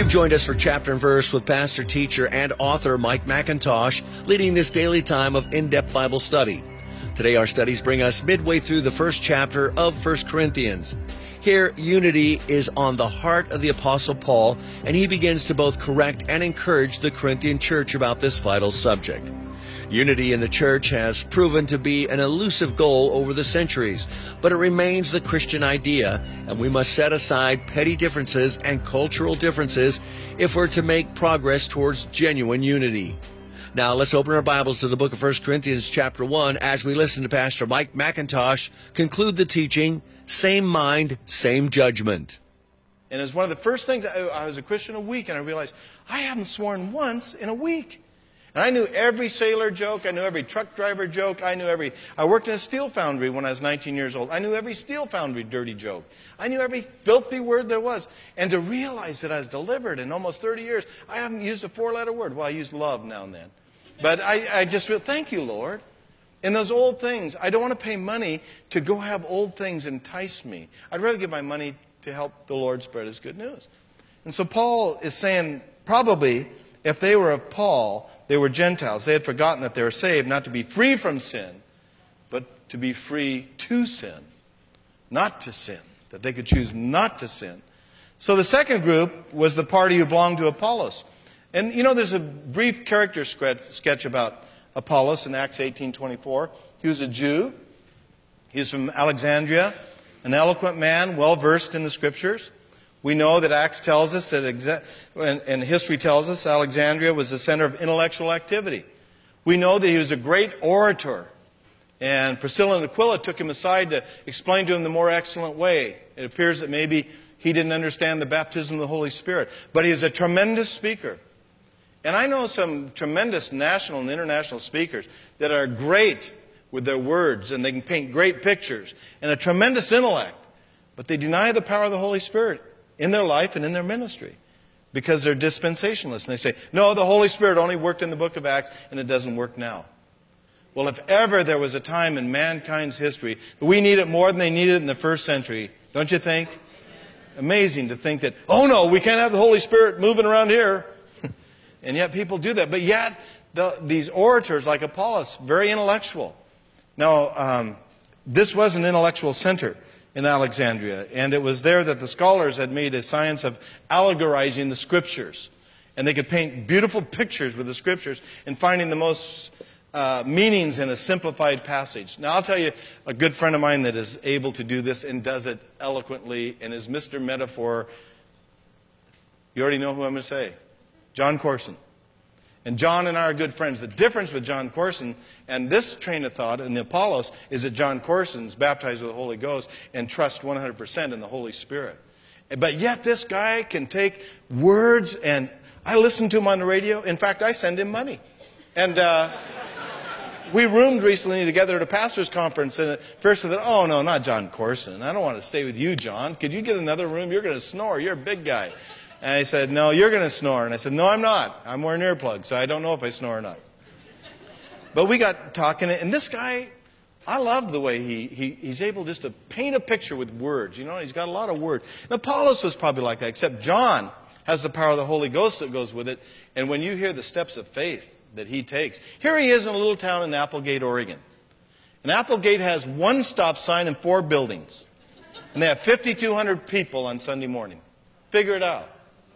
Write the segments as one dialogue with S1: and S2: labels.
S1: You've joined us for Chapter and Verse with pastor, teacher, and author Mike MacIntosh, leading this daily time of in-depth Bible study. Today our studies bring us midway through the first chapter of 1 Corinthians. Here, unity is on the heart of the Apostle Paul, and he begins to both correct and encourage the Corinthian church about this vital subject. Unity in the church has proven to be an elusive goal over the centuries, but it remains the Christian idea, and we must set aside petty differences and cultural differences if we're to make progress towards genuine unity. Now, let's open our Bibles to the book of 1 Corinthians chapter 1 as we listen to Pastor Mike MacIntosh conclude the teaching, Same Mind, Same Judgment.
S2: And it's one of the first things, I was a Christian a week, and I realized I haven't sworn once in a week. And I knew every sailor joke. I knew every truck driver joke. I worked in a steel foundry when I was 19 years old. I knew every steel foundry dirty joke. I knew every filthy word there was. And to realize that I was delivered in almost 30 years, I haven't used a four-letter word. Well, I use love now and then. But I just feel, thank you, Lord. In those old things, I don't want to pay money to go have old things entice me. I'd rather give my money to help the Lord spread His good news. And so Paul is saying, probably, if they were of Paul, they were Gentiles. They had forgotten that they were saved, not to be free from sin, but to be free to sin, not to sin, that they could choose not to sin. So the second group was the party who belonged to Apollos. And you know, there's a brief character sketch about Apollos in Acts 18:24. He was a Jew. He was from Alexandria, an eloquent man, well-versed in the Scriptures. We know that Acts tells us, and history tells us, Alexandria was the center of intellectual activity. We know that he was a great orator. And Priscilla and Aquila took him aside to explain to him the more excellent way. It appears that maybe he didn't understand the baptism of the Holy Spirit. But he is a tremendous speaker. And I know some tremendous national and international speakers that are great with their words, and they can paint great pictures, and a tremendous intellect. But they deny the power of the Holy Spirit in their life and in their ministry because they're dispensationalists. And they say, no, the Holy Spirit only worked in the book of Acts and it doesn't work now. Well, if ever there was a time in mankind's history that we need it more than they needed it in the first century, don't you think? Amazing to think that, oh no, we can't have the Holy Spirit moving around here. And yet people do that. But yet, these orators like Apollos, very intellectual. Now, this was an intellectual center in Alexandria, and it was there that the scholars had made a science of allegorizing the Scriptures. And they could paint beautiful pictures with the Scriptures and finding the most meanings in a simplified passage. Now, I'll tell you a good friend of mine that is able to do this and does it eloquently and is Mr. Metaphor. You already know who I'm going to say. John Corson. And John and I are good friends. The difference with John Corson and this train of thought in the Apollos is that John Corson's baptized with the Holy Ghost and trusts 100% in the Holy Spirit. But yet this guy can take words, and I listen to him on the radio. In fact, I send him money. And we roomed recently together at a pastor's conference, and at first I thought, oh no, not John Corson. I don't want to stay with you, John. Could you get another room? You're going to snore. You're a big guy. And he said, no, you're going to snore. And I said, no, I'm not. I'm wearing earplugs, so I don't know if I snore or not. But we got talking, and this guy, I love the way he's able just to paint a picture with words. You know, he's got a lot of words. And Apollos was probably like that, except John has the power of the Holy Ghost that goes with it. And when you hear the steps of faith that he takes, here he is in a little town in Applegate, Oregon. And Applegate has one stop sign and 4 buildings. And they have 5,200 people on Sunday morning. Figure it out.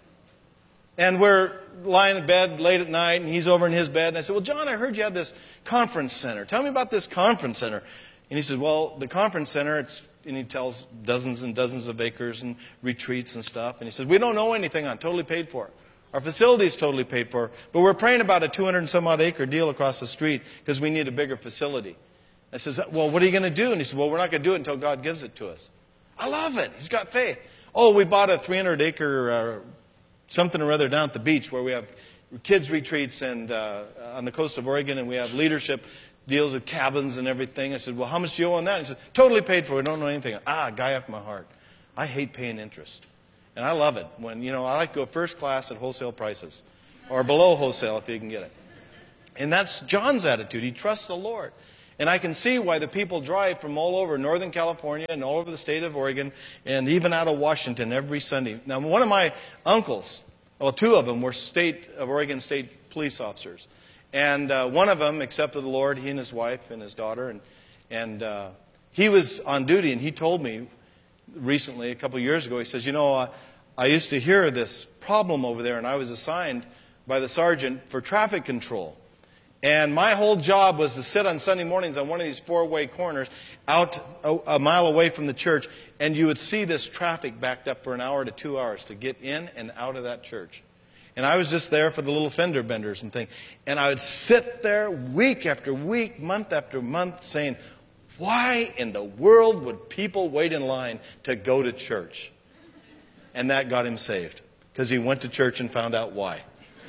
S2: And we're lying in bed late at night, and he's over in his bed. And I said, well, John, I heard you had this conference center. Tell me about this conference center. And he said, well, the conference center, and he tells dozens and dozens of acres and retreats and stuff. And he says, we don't know anything on it. Totally paid for. Our facility is totally paid for. But we're praying about a 200 and some odd acre deal across the street because we need a bigger facility. I says, well, what are you going to do? And he said, well, we're not going to do it until God gives it to us. I love it. He's got faith. Oh, we bought a 300 acre something or other down at the beach where we have kids retreats and on the coast of Oregon, and we have leadership deals with cabins and everything. I said, well, how much do you owe on that? He said, totally paid for. We don't know anything. Guy after my heart. I hate paying interest. And I love it when, you know, I like to go first class at wholesale prices or below wholesale if you can get it. And that's John's attitude. He trusts the Lord. And I can see why the people drive from all over Northern California and all over the state of Oregon and even out of Washington every Sunday. Now, one of my uncles Well, two of them were Oregon State police officers. And one of them accepted the Lord, he and his wife and his daughter. And he was on duty, and he told me recently, a couple of years ago, he says, I used to hear this problem over there, and I was assigned by the sergeant for traffic control. And my whole job was to sit on Sunday mornings on one of these four-way corners out a mile away from the church, and you would see this traffic backed up for an hour to 2 hours to get in and out of that church. And I was just there for the little fender benders and things. And I would sit there week after week, month after month, saying, why in the world would people wait in line to go to church? And that got him saved, because he went to church and found out why.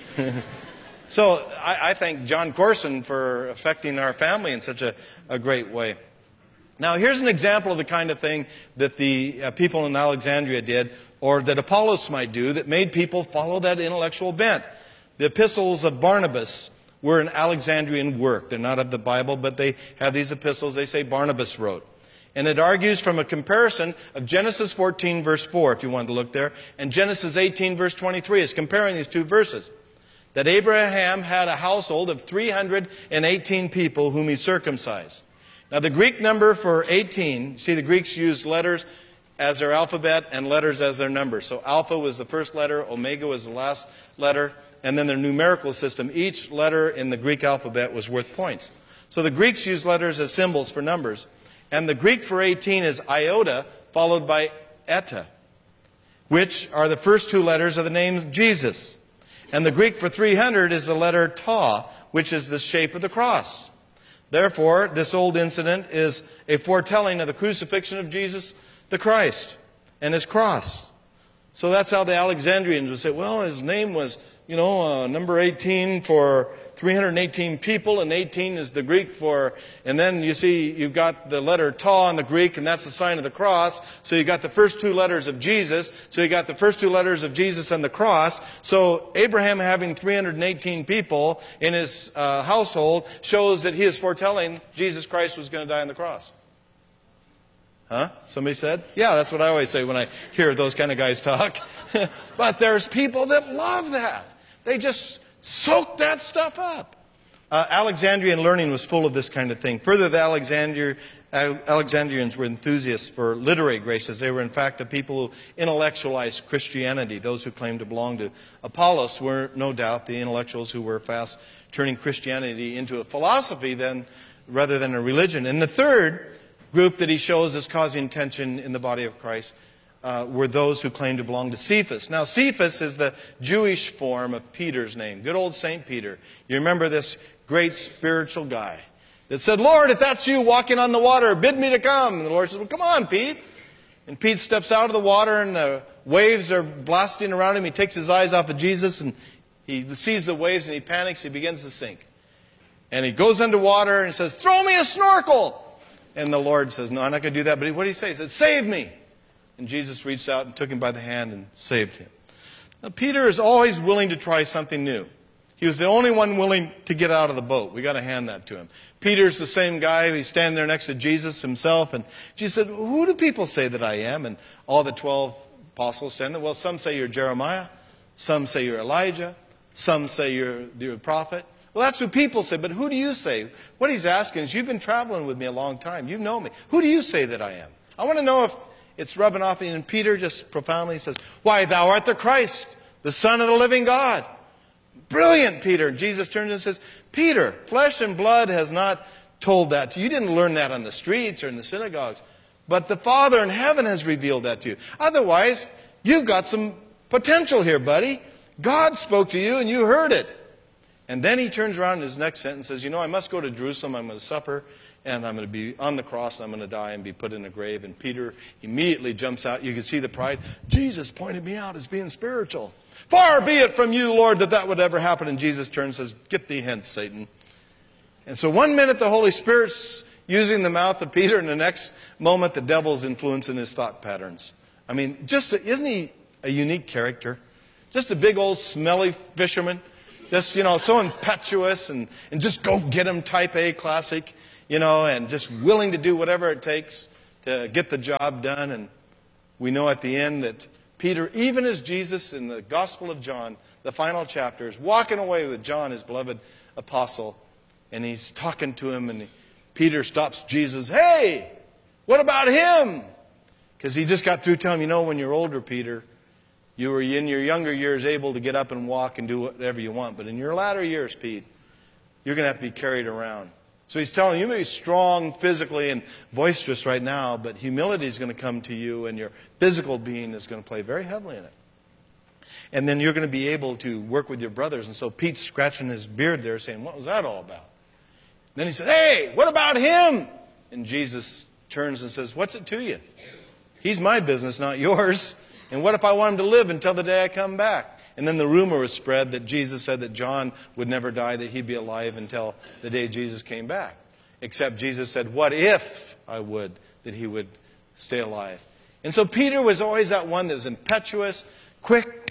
S2: So I thank John Corson for affecting our family in such a great way. Now, here's an example of the kind of thing that the people in Alexandria did, or that Apollos might do, that made people follow that intellectual bent. The epistles of Barnabas were an Alexandrian work. They're not of the Bible, but they have these epistles they say Barnabas wrote. And it argues from a comparison of Genesis 14, verse 4, if you wanted to look there, and Genesis 18, verse 23. It's comparing these two verses. That Abraham had a household of 318 people whom he circumcised. Now, the Greek number for 18, see, the Greeks used letters as their alphabet and letters as their numbers. So alpha was the first letter, omega was the last letter, and then their numerical system. Each letter in the Greek alphabet was worth points. So the Greeks used letters as symbols for numbers. And the Greek for 18 is iota, followed by eta, which are the first two letters of the name Jesus. And the Greek for 300 is the letter ta, which is the shape of the cross. Therefore, this old incident is a foretelling of the crucifixion of Jesus the Christ and his cross. So that's how the Alexandrians would say, well, his name was, number 18 for 318 people, and 18 is the Greek for, and then you see you've got the letter ta in the Greek, and that's the sign of the cross. So you got the first two letters of Jesus. So you got the first two letters of Jesus and the cross. So Abraham having 318 people in his household shows that he is foretelling Jesus Christ was going to die on the cross. Huh? Somebody said? Yeah, that's what I always say when I hear those kind of guys talk. But there's people that love that. They just soak that stuff up. Alexandrian learning was full of this kind of thing. Further, the Alexandrians were enthusiasts for literary graces. They were, in fact, the people who intellectualized Christianity. Those who claimed to belong to Apollos were, no doubt, the intellectuals who were fast turning Christianity into a philosophy rather than a religion. And the third group that he shows as causing tension in the body of Christ were those who claimed to belong to Cephas. Now, Cephas is the Jewish form of Peter's name. Good old St. Peter. You remember this great spiritual guy that said, Lord, if that's you walking on the water, bid me to come. And the Lord said, well, come on, Pete. And Pete steps out of the water, and the waves are blasting around him. He takes his eyes off of Jesus, and he sees the waves, and he panics. He begins to sink. And he goes underwater and says, throw me a snorkel. And the Lord says, no, I'm not going to do that. But what did he say? He said, save me. And Jesus reached out and took him by the hand and saved him. Now, Peter is always willing to try something new. He was the only one willing to get out of the boat. We've got to hand that to him. Peter's the same guy. He's standing there next to Jesus himself. And Jesus said, who do people say that I am? And all the 12 apostles stand there. Well, some say you're Jeremiah. Some say you're Elijah. Some say you're the prophet. Well, that's what people say. But who do you say? What he's asking is, you've been traveling with me a long time. You know me. Who do you say that I am? I want to know if it's rubbing off. And Peter just profoundly says, why, thou art the Christ, the Son of the living God. Brilliant, Peter. Jesus turns and says, Peter, flesh and blood has not told that to you. You didn't learn that on the streets or in the synagogues. But the Father in heaven has revealed that to you. Otherwise, you've got some potential here, buddy. God spoke to you and you heard it. And then he turns around in his next sentence and says, I must go to Jerusalem. I'm going to suffer. And I'm going to be on the cross, and I'm going to die and be put in a grave. And Peter immediately jumps out. You can see the pride. Jesus pointed me out as being spiritual. Far be it from you, Lord, that would ever happen. And Jesus turns and says, get thee hence, Satan. And so one minute the Holy Spirit's using the mouth of Peter, and the next moment the devil's influencing his thought patterns. I mean, isn't he a unique character? Just a big old smelly fisherman. Just, so impetuous and just go get him, type A classic. And just willing to do whatever it takes to get the job done. And we know at the end that Peter, even as Jesus in the Gospel of John, the final chapter, is walking away with John, his beloved apostle, and he's talking to him, and Peter stops Jesus. Hey, what about him? Because he just got through telling him, when you're older, Peter, you were in your younger years able to get up and walk and do whatever you want. But in your latter years, Pete, you're going to have to be carried around. So he's telling you may be strong physically and boisterous right now, but humility is going to come to you, and your physical being is going to play very heavily in it. And then you're going to be able to work with your brothers. And so Pete's scratching his beard there saying, what was that all about? Then he said, hey, what about him? And Jesus turns and says, what's it to you? He's my business, not yours. And what if I want him to live until the day I come back? And then the rumor was spread that Jesus said that John would never die, that he'd be alive until the day Jesus came back. Except Jesus said, what if I would, that he would stay alive? And so Peter was always that one that was impetuous, quick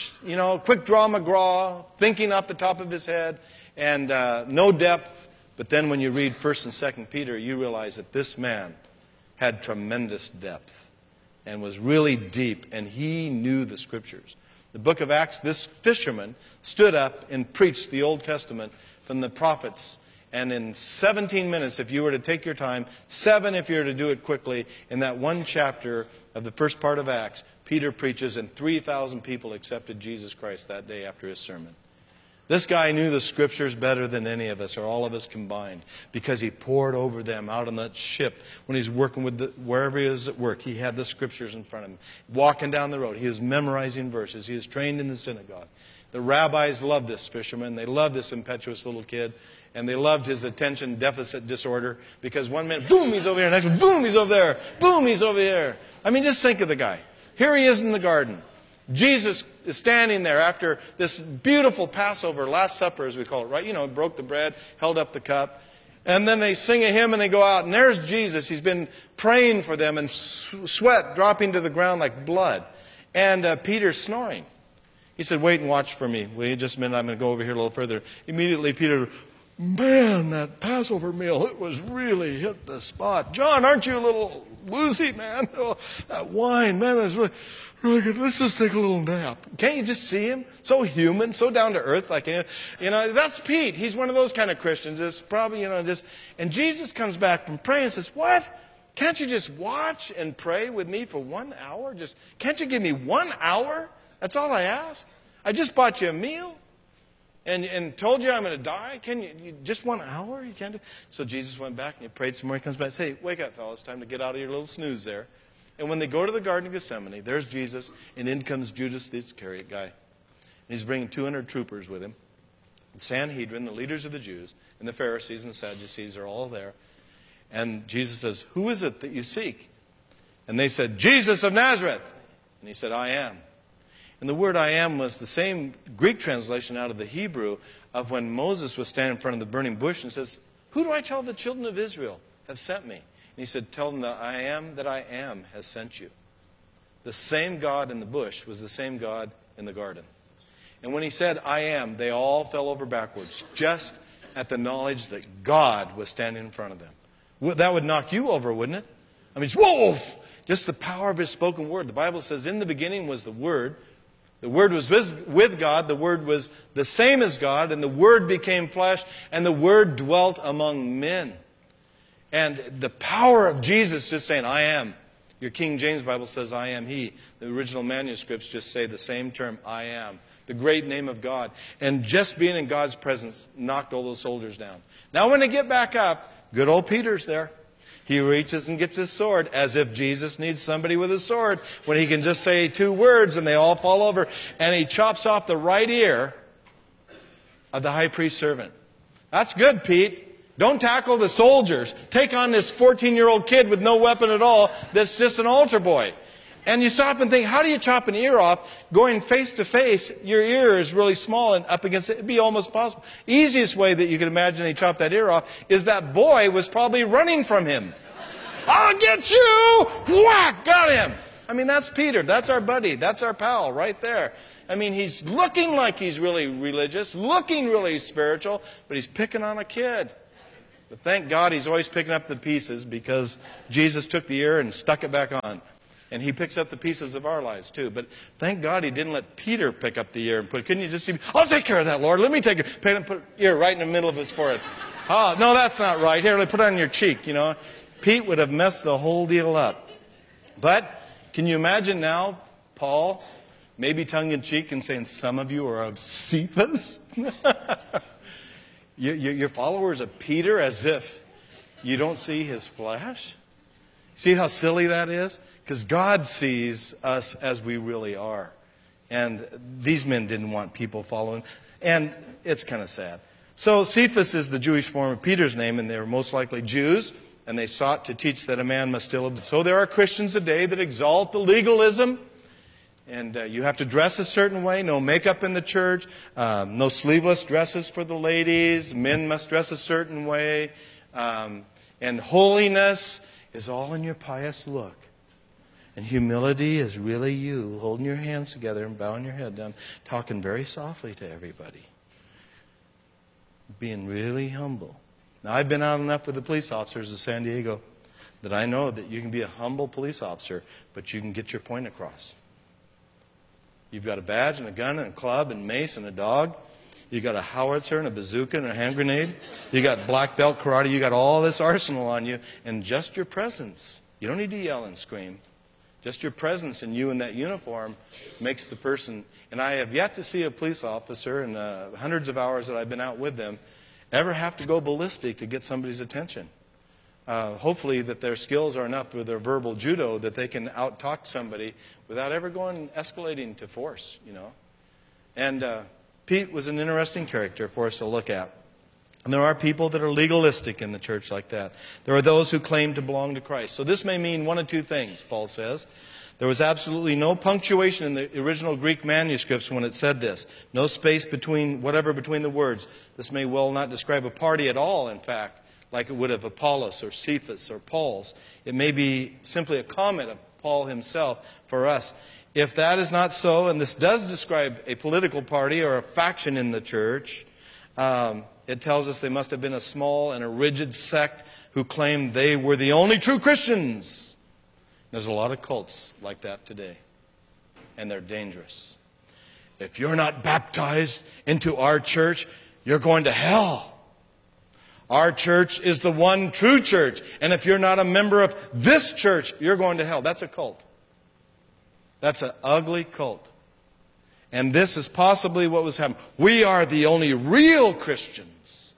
S2: draw McGraw, thinking off the top of his head, and no depth. But then when you read 1st and 2nd Peter, you realize that this man had tremendous depth and was really deep, and he knew the Scriptures. The book of Acts, this fisherman stood up and preached the Old Testament from the prophets. And in 17 minutes, if you were to take your time, 7 if you were to do it quickly, in that one chapter of the first part of Acts, Peter preaches, and 3,000 people accepted Jesus Christ that day after his sermon. This guy knew the Scriptures better than any of us, or all of us combined, because he poured over them out on that ship. When he's working with wherever he was at work, he had the Scriptures in front of him. Walking down the road, he was memorizing verses. He was trained in the synagogue. The rabbis loved this fisherman. They loved this impetuous little kid. And they loved his attention deficit disorder, because one minute, boom, he's over here. Next one, boom, he's over there. Boom, he's over here. I mean, just think of the guy. Here he is in the garden. Jesus is standing there after this beautiful Passover, Last Supper as we call it, right? Broke the bread, held up the cup. And then they sing a hymn and they go out. And there's Jesus. He's been praying for them, and sweat dropping to the ground like blood. And Peter's snoring. He said, wait and watch for me. Will you just a minute? I'm going to go over here a little further. Immediately Peter, man, that Passover meal, it was really hit the spot. John, aren't you a little woozy, man? Oh, that wine, man, that's really good. Let's just take a little nap. Can't you just see him? So human, so down to earth. Like, that's Pete. He's one of those kind of Christians. It's probably, and Jesus comes back from praying and says, what? Can't you just watch and pray with me for 1 hour? Can't you give me 1 hour? That's all I ask. I just bought you a meal and told you I'm going to die. Can you just 1 hour? You can't do. So Jesus went back and he prayed some more. He comes back and says, hey, wake up, fellas. It's time to get out of your little snooze there. And when they go to the Garden of Gethsemane, there's Jesus, and in comes Judas the Iscariot guy. And he's bringing 200 troopers with him. The Sanhedrin, the leaders of the Jews, and the Pharisees and the Sadducees are all there. And Jesus says, who is it that you seek? And they said, Jesus of Nazareth. And he said, I am. And the word I am was the same Greek translation out of the Hebrew of when Moses was standing in front of the burning bush and says, who do I tell the children of Israel have sent me? And he said, tell them that I am has sent you. The same God in the bush was the same God in the garden. And when he said, I am, they all fell over backwards, just at the knowledge that God was standing in front of them. That would knock you over, wouldn't it? I mean, whoa! Just the power of his spoken word. The Bible says, in the beginning was the Word. The Word was with God. The Word was the same as God. And the Word became flesh. And the Word dwelt among men. And the power of Jesus just saying, I am. Your King James Bible says, I am He. The original manuscripts just say the same term, I am. The great name of God. And just being in God's presence knocked all those soldiers down. Now when they get back up, good old Peter's there. He reaches and gets his sword, as if Jesus needs somebody with a sword, when he can just say 2 words and they all fall over. And he chops off the right ear of the high priest's servant. That's good, Pete. Don't tackle the soldiers. Take on this 14-year-old kid with no weapon at all that's just an altar boy. And you stop and think, how do you chop an ear off? Going face to face, your ear is really small and up against it. It'd be almost possible. Easiest way that you can imagine he chopped that ear off is that boy was probably running from him. I'll get you! Whack! Got him! I mean, that's Peter. That's our buddy. That's our pal right there. I mean, he's looking like he's really religious, looking really spiritual, but he's picking on a kid. But thank God he's always picking up the pieces, because Jesus took the ear and stuck it back on. And he picks up the pieces of our lives too. But thank God he didn't let Peter pick up the ear and put it. Couldn't you just see, I'll take care of that, Lord. Let me take it. Put ear right in the middle of his forehead. Oh, no, that's not right. Here, let me put it on your cheek, you know. Pete would have messed the whole deal up. But can you imagine now Paul, maybe tongue-in-cheek, and saying, some of you are of Cephas? Your followers of Peter, as if you don't see his flesh? See how silly that is? Because God sees us as we really are. And these men didn't want people following. And it's kind of sad. So Cephas is the Jewish form of Peter's name, and they were most likely Jews, and they sought to teach that a man must still live. So there are Christians today that exalt the legalism, and you have to dress a certain way, no makeup in the church, no sleeveless dresses for the ladies, men must dress a certain way, and holiness is all in your pious look. And humility is really you holding your hands together and bowing your head down, talking very softly to everybody. Being really humble. Now, I've been out enough with the police officers of San Diego that I know that you can be a humble police officer, but you can get your point across. You've got a badge and a gun and a club and mace and a dog. You got a howitzer and a bazooka and a hand grenade. You got black belt karate. You got all this arsenal on you, and just your presence. You don't need to yell and scream. Just your presence and you in that uniform makes the person. And I have yet to see a police officer in hundreds of hours that I've been out with them ever have to go ballistic to get somebody's attention. Hopefully that their skills are enough with their verbal judo that they can out-talk somebody without ever escalating to force, you know. And Pete was an interesting character for us to look at. And there are people that are legalistic in the church like that. There are those who claim to belong to Christ. So this may mean one of two things, Paul says. There was absolutely no punctuation in the original Greek manuscripts when it said this. No space between the words. This may well not describe a party at all, in fact, like it would of Apollos or Cephas or Paul's. It may be simply a comment of Paul himself for us. If that is not so, and this does describe a political party or a faction in the church, it tells us they must have been a small and a rigid sect who claimed they were the only true Christians. There's a lot of cults like that today, and they're dangerous. If you're not baptized into our church, you're going to hell. Our church is the one true church, and if you're not a member of this church, you're going to hell. That's a cult. That's an ugly cult. And this is possibly what was happening. We are the only real Christians.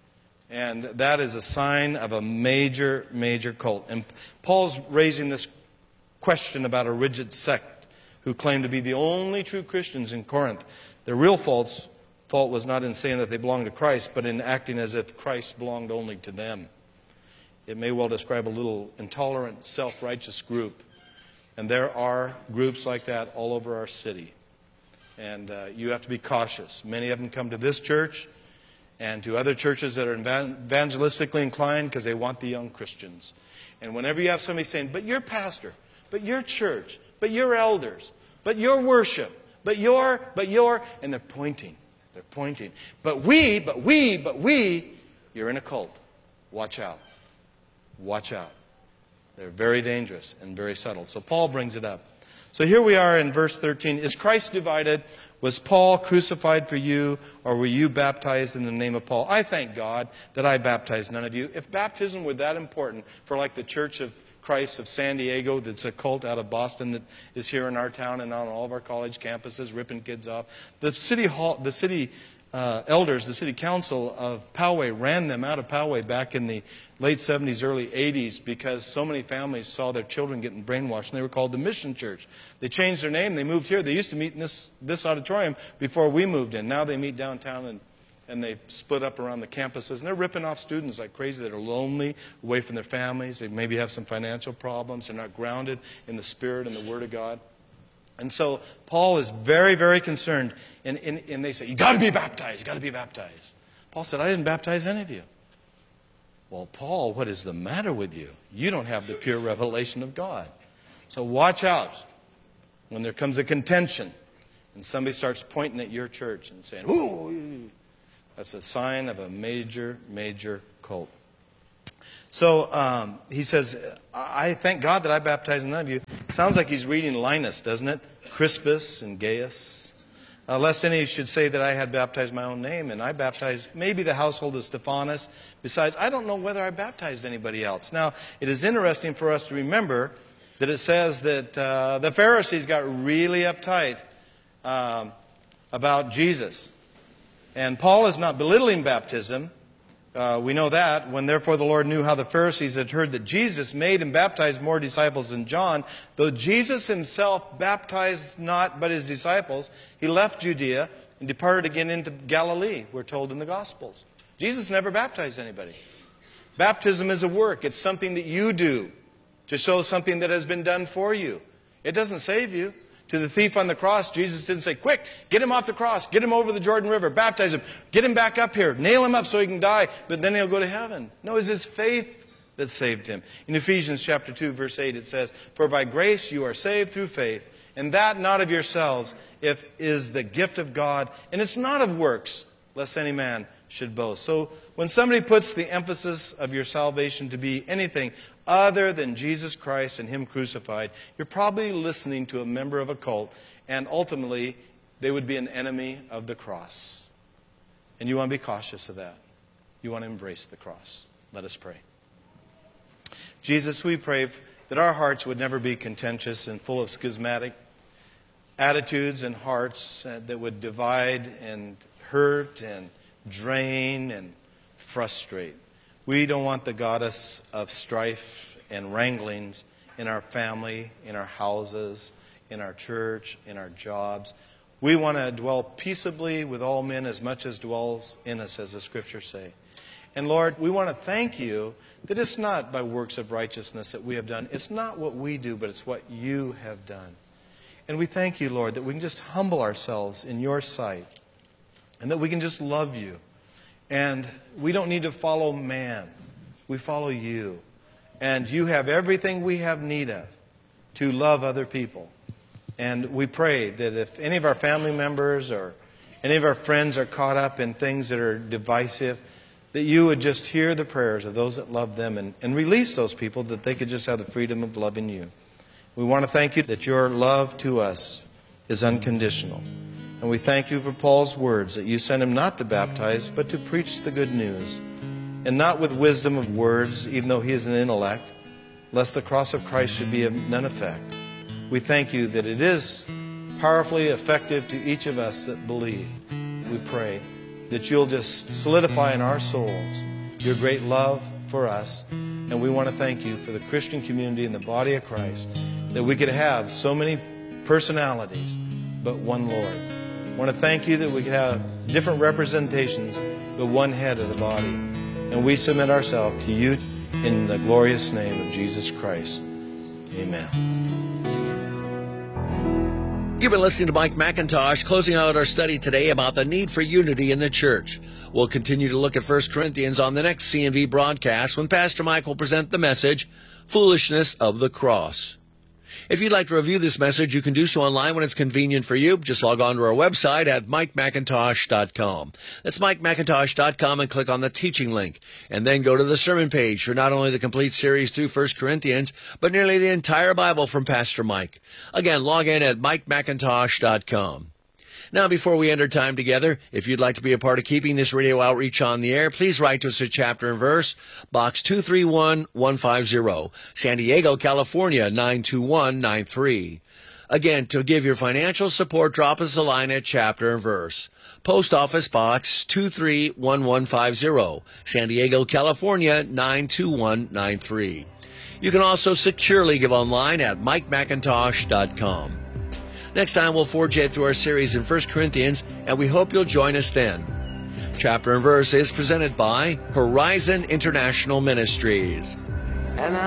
S2: And that is a sign of a major, major cult. And Paul's raising this question about a rigid sect who claim to be the only true Christians in Corinth. Their real fault was not in saying that they belonged to Christ, but in acting as if Christ belonged only to them. It may well describe a little intolerant, self-righteous group. And there are groups like that all over our city. And you have to be cautious. Many of them come to this church and to other churches that are evangelistically inclined because they want the young Christians. And whenever you have somebody saying, but your pastor, but your church, but your elders, but your worship, but your, and they're pointing. They're pointing. But we, you're in a cult. Watch out. Watch out. They're very dangerous and very subtle. So Paul brings it up. So here we are in verse 13. Is Christ divided? Was Paul crucified for you, or were you baptized in the name of Paul? I thank God that I baptized none of you. If baptism were that important for like the Church of Christ of San Diego, that's a cult out of Boston that is here in our town and on all of our college campuses, ripping kids off. The city elders, the city council of Poway ran them out of Poway back in the late 70s, early 80s because so many families saw their children getting brainwashed, and they were called the Mission Church. They changed their name. They moved here. They used to meet in this auditorium before we moved in. Now they meet downtown, and they've split up around the campuses, and they're ripping off students like crazy that are lonely, away from their families. They maybe have some financial problems. They're not grounded in the Spirit and the Word of God. And so Paul is very, very concerned. And they say, you got to be baptized. You got to be baptized. Paul said, I didn't baptize any of you. Well, Paul, what is the matter with you? You don't have the pure revelation of God. So watch out when there comes a contention and somebody starts pointing at your church and saying, ooh, that's a sign of a major, major cult. So he says, I thank God that I baptized none of you. Sounds like he's reading Linus, doesn't it? Crispus and Gaius. Lest any should say that I had baptized my own name, and I baptized maybe the household of Stephanas. Besides, I don't know whether I baptized anybody else. Now, it is interesting for us to remember that it says that the Pharisees got really uptight about Jesus. And Paul is not belittling baptism. We know that. When therefore the Lord knew how the Pharisees had heard that Jesus made and baptized more disciples than John, though Jesus himself baptized not but his disciples, he left Judea and departed again into Galilee, we're told in the Gospels. Jesus never baptized anybody. Baptism is a work. It's something that you do to show something that has been done for you. It doesn't save you. To the thief on the cross, Jesus didn't say, quick, get him off the cross, get him over the Jordan River, baptize him, get him back up here, nail him up so he can die, but then he'll go to heaven. No, it's his faith that saved him. In Ephesians chapter 2, verse 8, it says, for by grace you are saved through faith, and that not of yourselves, if is the gift of God, and it's not of works, lest any man should boast. So when somebody puts the emphasis of your salvation to be anything other than Jesus Christ and Him crucified, you're probably listening to a member of a cult, and ultimately they would be an enemy of the cross. And you want to be cautious of that. You want to embrace the cross. Let us pray. Jesus, we pray that our hearts would never be contentious and full of schismatic attitudes and hearts that would divide and hurt and drain and frustrate. We don't want the goddess of strife and wranglings in our family, in our houses, in our church, in our jobs. We want to dwell peaceably with all men as much as dwells in us, as the Scriptures say. And Lord, we want to thank you that it's not by works of righteousness that we have done. It's not what we do, but it's what you have done. And we thank you, Lord, that we can just humble ourselves in your sight and that we can just love you. And we don't need to follow man. We follow you. And you have everything we have need of to love other people. And we pray that if any of our family members or any of our friends are caught up in things that are divisive, that you would just hear the prayers of those that love them and release those people, that they could just have the freedom of loving you. We want to thank you that your love to us is unconditional. And we thank you for Paul's words, that you sent him not to baptize, but to preach the good news. And not with wisdom of words, even though he is an intellect, lest the cross of Christ should be of none effect. We thank you that it is powerfully effective to each of us that believe. We pray that you'll just solidify in our souls your great love for us. And we want to thank you for the Christian community and the body of Christ, that we could have so many personalities, but one Lord. I want to thank you that we could have different representations, but one head of the body. And we submit ourselves to you in the glorious name of Jesus Christ. Amen.
S1: You've been listening to Mike McIntosh, closing out our study today about the need for unity in the church. We'll continue to look at 1 Corinthians on the next CNV broadcast when Pastor Mike will present the message, Foolishness of the Cross. If you'd like to review this message, you can do so online when it's convenient for you. Just log on to our website at MikeMcIntosh.com. That's MikeMcIntosh.com and click on the teaching link. And then go to the sermon page for not only the complete series through 1 Corinthians, but nearly the entire Bible from Pastor Mike. Again, log in at MikeMcIntosh.com. Now, before we end our time together, if you'd like to be a part of keeping this radio outreach on the air, please write to us at Chapter and Verse, Box 231150, San Diego, California, 92193. Again, to give your financial support, drop us a line at Chapter and Verse. Post Office Box 231150, San Diego, California, 92193. You can also securely give online at MikeMcIntosh.com. Next time, we'll forge ahead through our series in 1 Corinthians, and we hope you'll join us then. Chapter and Verse is presented by Horizon International Ministries.